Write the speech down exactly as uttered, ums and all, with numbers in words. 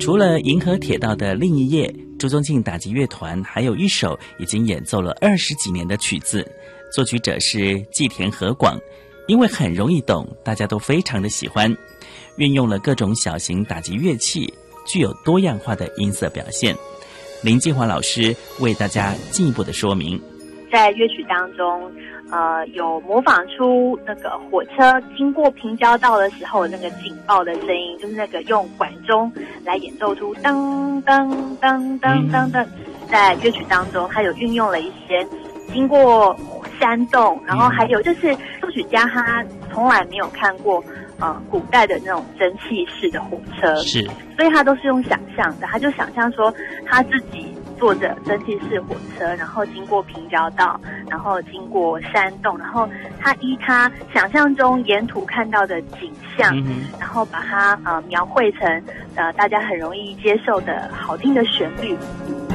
除了银河铁道的另一页，朱宗庆打击乐团还有一首已经演奏了二十几年的曲子，作曲者是季田和广。因为很容易懂，大家都非常的喜欢，运用了各种小型打击乐器，具有多样化的音色表现。林静华老师为大家进一步的说明， 在乐曲当中呃，有模仿出那个火车经过平交道的时候那个警报的声音，就是那个用管钟来演奏出噔噔噔噔噔噔。在乐曲当中，它有运用了一些经过山洞，然后还有就是作曲家他从来没有看过呃古代的那种蒸汽式的火车， 是， 所以他都是用想象的，他就想象说他自己坐着蒸汽式火车，然后经过平交道，然后经过山洞，然后他依他想象中沿途看到的景象，嗯、然后把它呃描绘成呃大家很容易接受的好听的旋律。